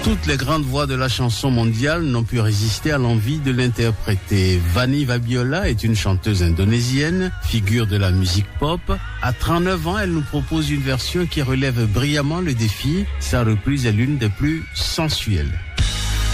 Toutes les grandes voix de la chanson mondiale n'ont pu résister à l'envie de l'interpréter. Vanny Vabiola est une chanteuse indonésienne, figure de la musique pop. À 39 ans, elle nous propose une version qui relève brillamment le défi. Sa reprise est l'une des plus sensuelles.